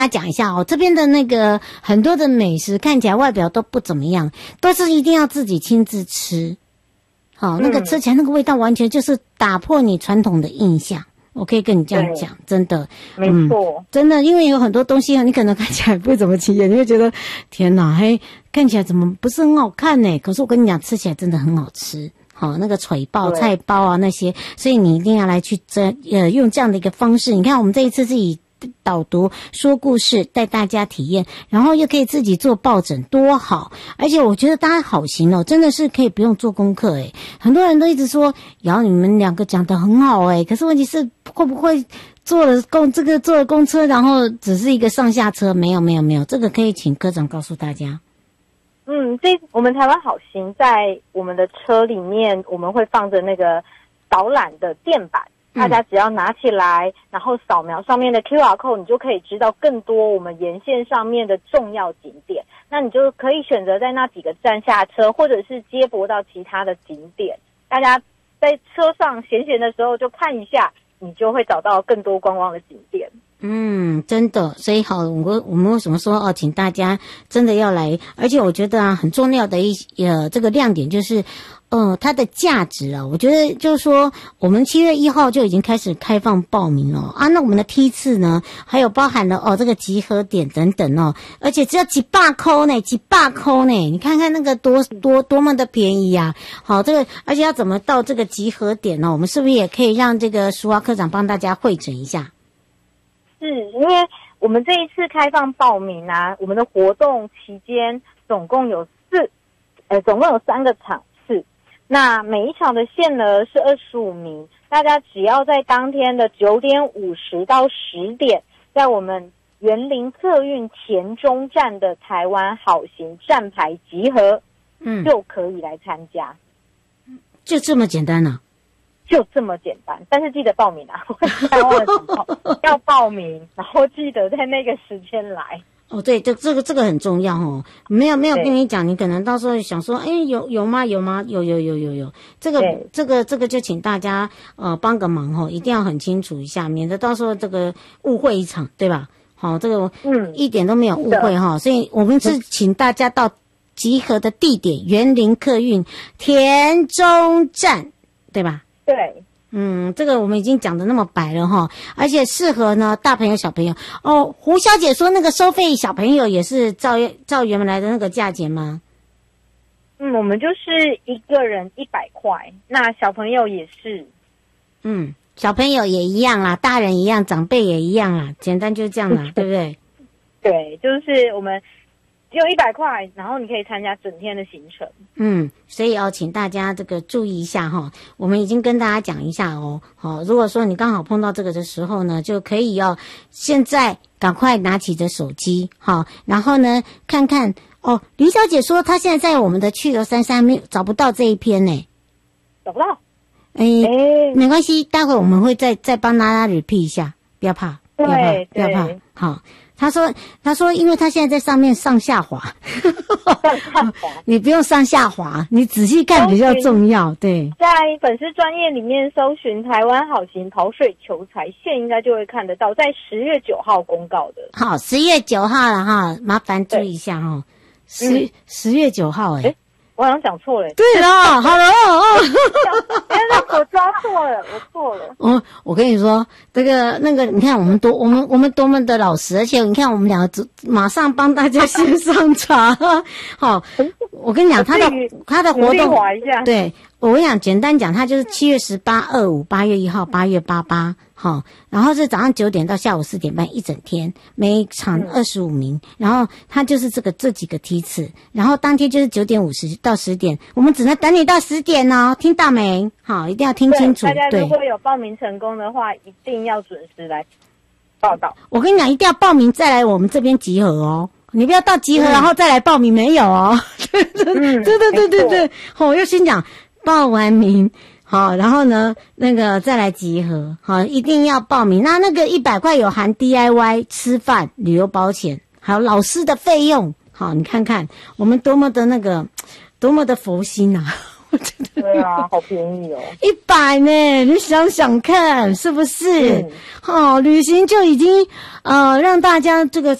大家讲一下哦，这边的那个很多的美食看起来外表都不怎么样，都是一定要自己亲自吃。好，那个吃起来那个味道完全就是打破你传统的印象。我可以跟你这样讲，真的， 没错， 真的，因为有很多东西你可能看起来不怎么起眼，你会觉得天哪，看起来怎么不是很好看呢？可是我跟你讲，吃起来真的很好吃。好，那个水包、菜包啊那些，所以你一定要来去用这样的一个方式。你看，我们这一次是以导读说故事带大家体验，然后又可以自己做抱枕，多好！而且我觉得大家好行哦，真的是可以不用做功课诶。很多人都一直说，瑶你们两个讲得很好诶，可是问题是会不会坐了公车，然后只是一个上下车？没有，这个可以请科长告诉大家。 我们台湾好行在我们的车里面，我们会放着那个导览的垫板。大家只要拿起来，然后扫描上面的 QR code， 你就可以知道更多我们沿线上面的重要景点。那你就可以选择在那几个站下车，或者是接驳到其他的景点。大家在车上闲的时候就看一下，你就会找到更多观光的景点。 真的，所以好，我们为什么说请大家真的要来？而且我觉得很重要的这个亮点就是。它的价值啊，我觉得就是说，我们7月1号就已经开始开放报名了啊。那我们的梯次呢，还有包含了这个集合点等等哦，而且只要几百块呢，你看看那个多么的便宜啊！好，这个而且要怎么到这个集合点呢？我们是不是也可以让这个淑华科长帮大家汇诊一下？ 是，因为我们这一次开放报名啊，我们的活动期间总共有3个场。那每一场的限额是25名，大家只要在当天的9点50到10点，在我们园林客运前中站的台湾好行站牌集合，就可以来参加。 就这么简单啊？ 就这么简单，但是记得报名啊！台湾的时候要报名，然后记得在那个时间来。 对，这个很重要哦。没有跟你讲，你可能到时候想说，有吗？有。这个就请大家帮个忙哦，一定要很清楚一下，免得到时候这个误会一场，对吧？好，这个一点都没有误会哈。所以我们是请大家到集合的地点园林客运田中站，对吧？ 对。 这个我们已经讲得那么白了哈，而且适合呢大朋友小朋友哦。胡小姐说那个收费小朋友也是照原来的那个价钱吗？ 我们就是一个人100块，那小朋友也是。 小朋友也一样啦，大人一样，长辈也一样啦，简单就是这样啦，对不对？ 对，就是我们只有100块，然后你可以参加整天的行程。 所以请大家这个注意一下哈，我们已经跟大家讲一下哦。好，如果说你刚好碰到这个的时候呢，就可以现在赶快拿起着手机，好，然后呢看看李小姐说她现在在我们的去游33找不到这一篇呢， 找不到。 没关系，待会我们会再帮大家 repeat 一下，不要怕，不要怕。好。他说因为他现在在上面上下滑你不用上下滑，你仔细看比较重要。对， 在粉丝专页里面搜寻台湾好行跑水求财线，应该就会看得到，在10月9号公告的。好 ，10月9号了哈，麻烦注意一下哈。10月9号我好像讲错了。 对了，好了我抓错了，我错了。 我跟你说，那个，你看我们多么的老实，而且你看我们两个马上帮大家先上传。好，我跟你讲，他的活动，对，我跟你讲，简单讲，他就是7月18、25、8月1号、8月88。好，然后是早上9点到下午4点半一整天，每一场25名，然后他就是这几个梯次，然后当天就是9点50到10点，我们只能等你到10点哦，听到没？好，一定要听清楚。 大家如果有报名成功的话，一定要准时来报道。 我跟你讲，一定要报名再来我们这边集合哦，你不要到集合然后再来报名，没有哦。对，我要先讲报完名。好，然后呢，那个再来集合，好，一定要报名。那个100块有含 DIY 吃饭、旅游保险，还有老师的费用。好，你看看我们多么的佛心啊！ 对啊，好便宜哦 ，100呢，你想想看是不是？旅行就已经让大家这个